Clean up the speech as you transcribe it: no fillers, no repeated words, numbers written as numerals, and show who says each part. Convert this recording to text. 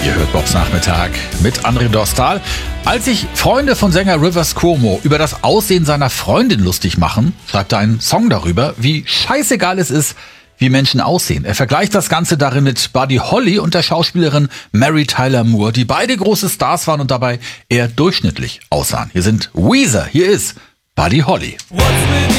Speaker 1: Ihr hört Bobs Nachmittag mit André Dostal. Als sich Freunde von Sänger Rivers Cuomo über das Aussehen seiner Freundin lustig machen, schreibt er einen Song darüber, wie scheißegal es ist, wie Menschen aussehen. Er vergleicht das Ganze darin mit Buddy Holly und der Schauspielerin Mary Tyler Moore, die beide große Stars waren und dabei eher durchschnittlich aussahen. Hier sind Weezer, hier ist Buddy Holly.